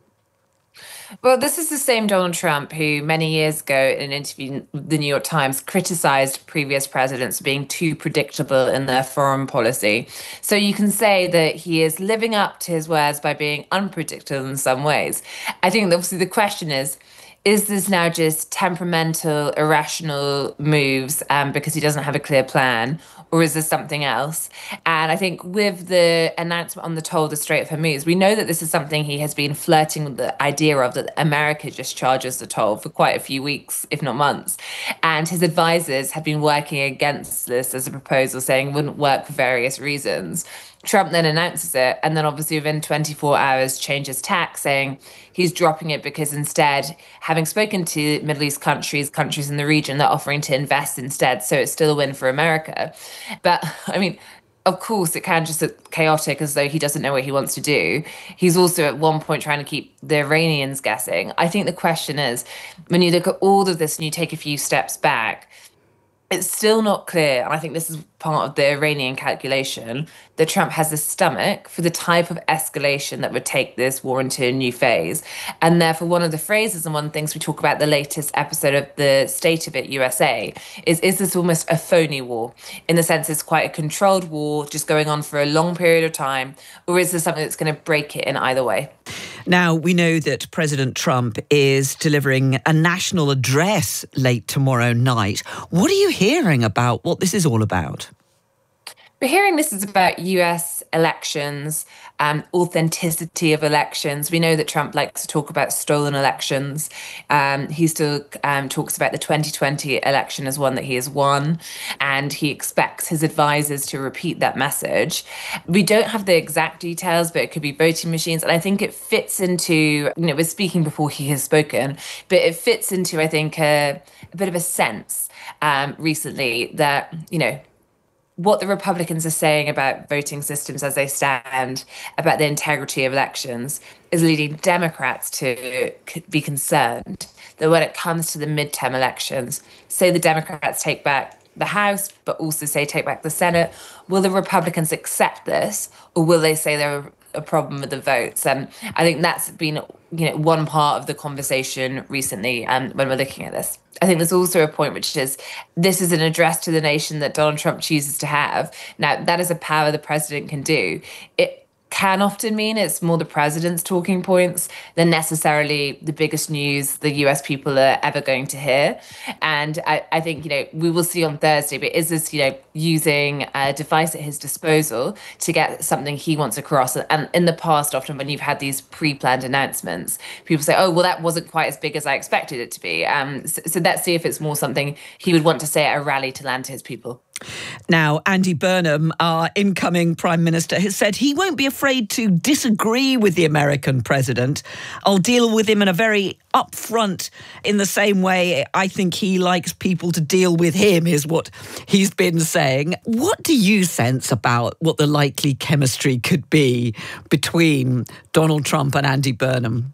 Well, this is the same Donald Trump who many years ago in an interview with the New York Times criticized previous presidents being too predictable in their foreign policy. So you can say that he is living up to his words by being unpredictable in some ways. I think obviously the question is, is this now just temperamental, irrational moves um, because he doesn't have a clear plan? Or is there something else? And I think with the announcement on the toll, the Strait of Hormuz, we know that this is something he has been flirting with the idea of, that America just charges the toll for quite a few weeks, if not months. And his advisors have been working against this as a proposal, saying it wouldn't work for various reasons. Trump then announces it, and then obviously within twenty-four hours changes tack, saying he's dropping it because instead, having spoken to Middle East countries, countries in the region, they're offering to invest instead. So it's still a win for America. But I mean, of course, it can just look chaotic as though he doesn't know what he wants to do. He's also at one point trying to keep the Iranians guessing. I think the question is, when you look at all of this and you take a few steps back, it's still not clear, and I think this is part of the Iranian calculation, that Trump has the stomach for the type of escalation that would take this war into a new phase. And therefore, one of the phrases and one of the things we talk about the latest episode of the State of It U S A is, is this almost a phony war? In the sense it's quite a controlled war, just going on for a long period of time, or is there something that's going to break it in either way? Now, we know that President Trump is delivering a national address late tomorrow night. What are you hearing about what this is all about? We're hearing this is about U S elections, um, authenticity of elections. We know that Trump likes to talk about stolen elections. Um, he still um, talks about the twenty twenty election as one that he has won, and he expects his advisors to repeat that message. We don't have the exact details, but it could be voting machines. And I think it fits into, you know, we're speaking before he has spoken, but it fits into, I think, a, a bit of a sense um, recently that, you know, what the Republicans are saying about voting systems as they stand, about the integrity of elections, is leading Democrats to be concerned that when it comes to the midterm elections, say the Democrats take back the House, but also say take back the Senate, will the Republicans accept this, or will they say they're a problem with the votes? And I think that's been, you know, one part of the conversation recently um, when we're looking at this. I think there's also a point which is this is an address to the nation that Donald Trump chooses to have. Now, that is a power the president can do. It can often mean it's more the president's talking points than necessarily the biggest news the U S people are ever going to hear. And I, I think, you know, we will see on Thursday, but is this, you know, using a device at his disposal to get something he wants across? And in the past, often when you've had these pre-planned announcements, people say, oh, well, that wasn't quite as big as I expected it to be. Um, so, so let's see if it's more something he would want to say at a rally to land to his people. Now, Andy Burnham, our incoming Prime Minister, has said he won't be afraid to disagree with the American president. I'll deal with him in a very upfront, in the same way I think he likes people to deal with him, is what he's been saying. What do you sense about what the likely chemistry could be between Donald Trump and Andy Burnham?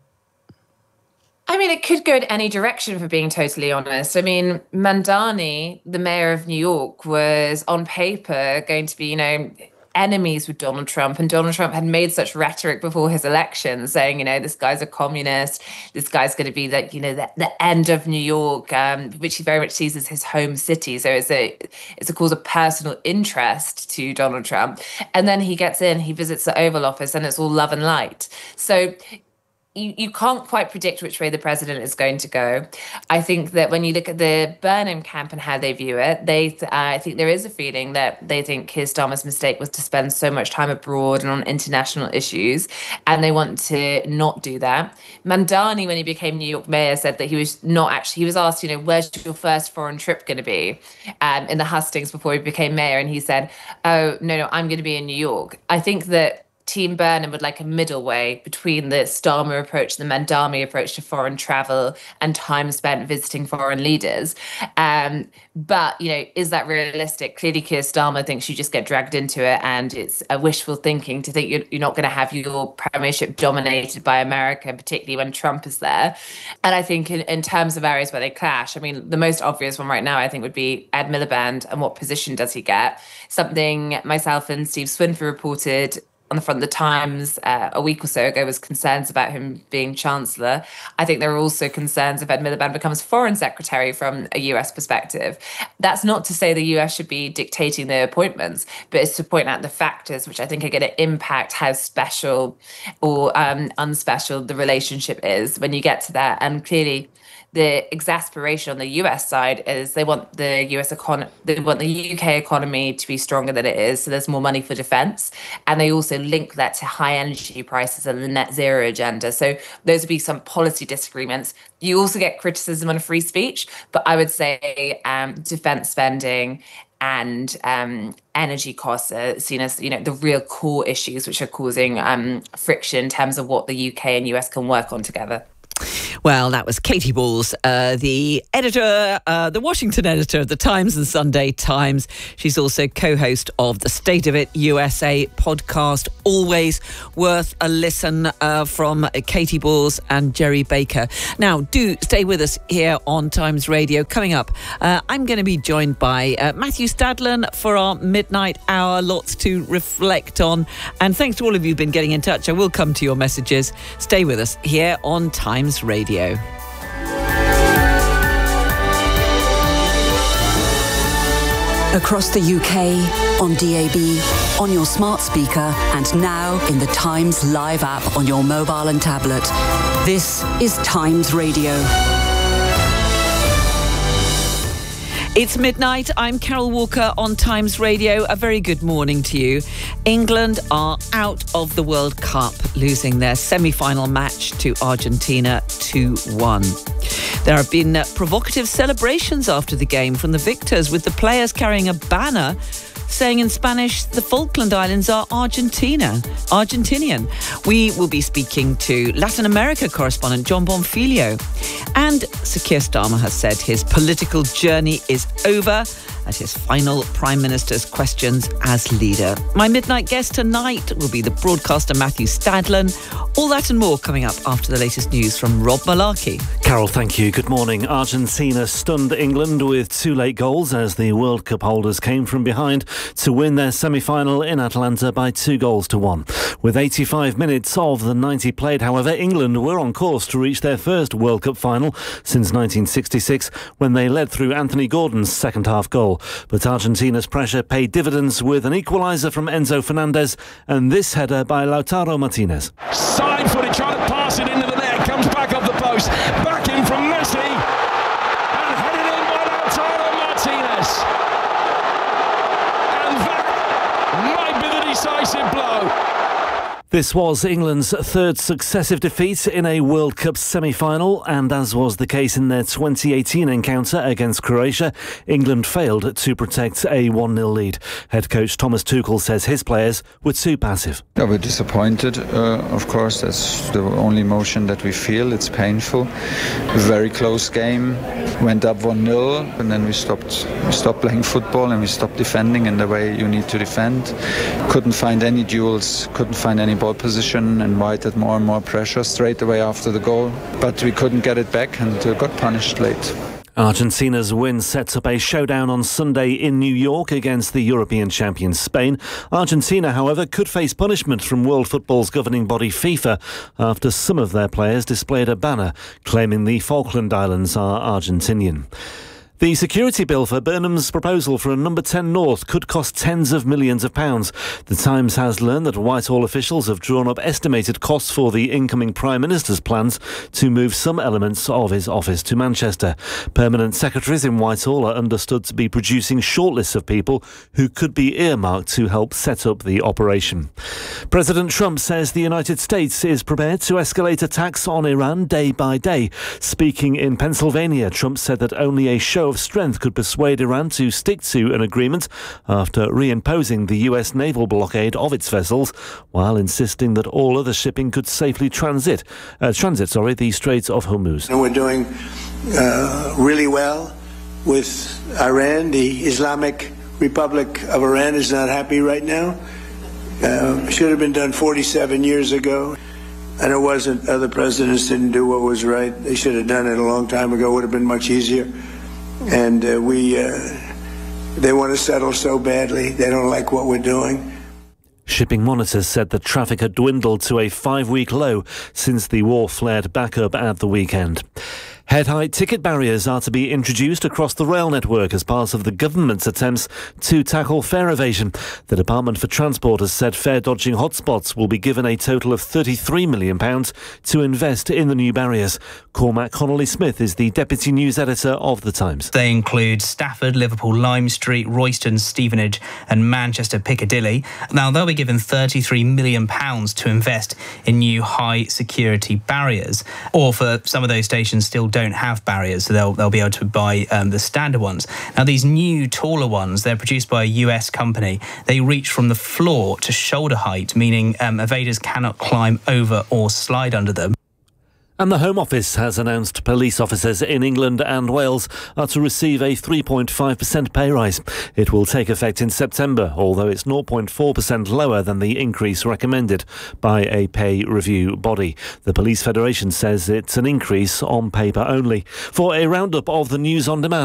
I mean, it could go in any direction, for being totally honest. I mean, Mamdani, the mayor of New York, was on paper going to be, you know, enemies with Donald Trump. And Donald Trump had made such rhetoric before his election saying, you know, this guy's a communist. This guy's going to be the, you know, the, the end of New York, um, which he very much sees as his home city. So it's a, it's a cause of personal interest to Donald Trump. And then he gets in, he visits the Oval Office, and it's all love and light. So You, you can't quite predict which way the president is going to go. I think that when you look at the Burnham camp and how they view it, they uh, I think there is a feeling that they think his dumbest mistake was to spend so much time abroad and on international issues, and they want to not do that. Mamdani, when he became New York mayor, said that he was not actually, he was asked, you know, where's your first foreign trip going to be um, in the hustings before he became mayor? And he said, oh, no, no, I'm going to be in New York. I think that Team Burnham would like a middle way between the Starmer approach, the Mandami approach to foreign travel and time spent visiting foreign leaders. Um, but, you know, is that realistic? Clearly, Keir Starmer thinks you just get dragged into it, and it's a wishful thinking to think you're, you're not going to have your premiership dominated by America, particularly when Trump is there. And I think in, in terms of areas where they clash, I mean, the most obvious one right now, I think, would be Ed Miliband and what position does he get? Something myself and Steve Swinford reported on the front of the Times uh, a week or so ago was concerns about him being Chancellor. I think there are also concerns if Ed Miliband becomes Foreign Secretary from a U S perspective. That's not to say the U S should be dictating the appointments, but it's to point out the factors which I think are going to impact how special or um, unspecial the relationship is when you get to that. And clearly, the exasperation on the U S side is they want the U S econ- they want the U K economy to be stronger than it is, so there's more money for defence, and they also link that to high energy prices and the net zero agenda. So those would be some policy disagreements. You also get criticism on free speech, but I would say um, defence spending and um, energy costs are seen as, you know, the real core issues which are causing um, friction in terms of what the U K and U S can work on together. Well, that was Katy Balls, uh, the editor, uh, the Washington editor of the Times and Sunday Times. She's also co-host of the State of It U S A podcast. Always worth a listen uh, from Katy Balls and Gerry Baker. Now, do stay with us here on Times Radio. Coming up, uh, I'm going to be joined by uh, Matthew Stadlen for our midnight hour. Lots to reflect on. And thanks to all of you who've been getting in touch. I will come to your messages. Stay with us here on Times Radio. Across the U K, on D A B, on your smart speaker, and now in the Times Live app on your mobile and tablet. This is Times Radio. It's midnight. I'm Carol Walker on Times Radio. A very good morning to you. England are out of the World Cup, losing their semi-final match to Argentina two one. There have been uh, provocative celebrations after the game from the victors, with the players carrying a banner saying in Spanish, the Falkland Islands are Argentina, Argentinian. We will be speaking to Latin America correspondent John Bonfiglio. And Sir Keir Starmer has said his political journey is over at his final Prime Minister's questions as leader. My midnight guest tonight will be the broadcaster Matthew Stadlen. All that and more coming up after the latest news from Rob Malarkey. Carol, thank you. Good morning. Argentina stunned England with two late goals as the World Cup holders came from behind to win their semi-final in Atlanta by two goals to one. With eighty-five minutes of the ninety played, however, England were on course to reach their first World Cup final since nineteen sixty-six, when they led through Anthony Gordon's second-half goal. But Argentina's pressure paid dividends with an equaliser from Enzo Fernandez and this header by Lautaro Martinez. Side footed, trying to pass it into the net, comes back off the post, back in from Messi, and headed in by Lautaro Martinez. And that might be the decisive blow. This was England's third successive defeat in a World Cup semi-final, and as was the case in their twenty eighteen encounter against Croatia, England failed to protect a one nil lead. Head coach Thomas Tuchel says his players were too passive. Yeah, we're disappointed, uh, of course. That's the only emotion that we feel. It's painful. A very close game. Went up one nil, and then we stopped, we stopped playing football and we stopped defending in the way you need to defend. Couldn't find any duels, couldn't find any ball position, invited more and more pressure straight away after the goal, but we couldn't get it back and uh, got punished late. Argentina's win sets up a showdown on Sunday in New York against the European champion Spain. Argentina, however, could face punishment from World Football's governing body FIFA after some of their players displayed a banner claiming the Falkland Islands are Argentinian. The security bill for Burnham's proposal for a number ten North could cost tens of millions of pounds. The Times has learned that Whitehall officials have drawn up estimated costs for the incoming Prime Minister's plans to move some elements of his office to Manchester. Permanent secretaries in Whitehall are understood to be producing shortlists of people who could be earmarked to help set up the operation. President Trump says the United States is prepared to escalate attacks on Iran day by day. Speaking in Pennsylvania, Trump said that only a show show of strength could persuade Iran to stick to an agreement after reimposing the U S naval blockade of its vessels, while insisting that all other shipping could safely transit, uh, transit sorry, the Straits of Hormuz. And we're doing uh, really well with Iran. The Islamic Republic of Iran is not happy right now. Uh, should have been done forty-seven years ago. And it wasn't, other presidents didn't do what was right. They should have done it a long time ago. It would have been much easier. And uh, we, uh, they want to settle so badly. They don't like what we're doing. Shipping monitors said that traffic had dwindled to a five-week low since the war flared back up at the weekend. Head-height ticket barriers are to be introduced across the rail network as part of the government's attempts to tackle fare evasion. The Department for Transport has said fare-dodging hotspots will be given a total of thirty-three million pounds to invest in the new barriers. Cormac Connolly-Smith is the Deputy News Editor of The Times. They include Stafford, Liverpool Lime Street, Royston, Stevenage and Manchester Piccadilly. Now, they'll be given thirty-three million pounds to invest in new high-security barriers. Or for some of those stations still don't have barriers, so they'll they'll be able to buy um, the standard ones. Now, these new taller ones, they're produced by a U S company. They reach from the floor to shoulder height, meaning um, evaders cannot climb over or slide under them. And the Home Office has announced police officers in England and Wales are to receive a three point five percent pay rise. It will take effect in September, although it's zero point four percent lower than the increase recommended by a pay review body. The Police Federation says it's an increase on paper only. For a roundup of the news on demand,